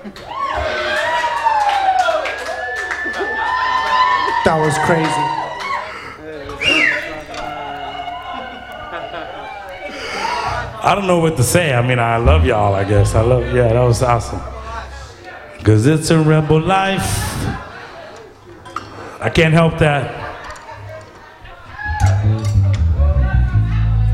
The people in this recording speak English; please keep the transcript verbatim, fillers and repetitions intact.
That was crazy. I don't know what to say. I mean, I love y'all, I guess. I love, yeah, that was awesome. Because it's a rebel life. I can't help that.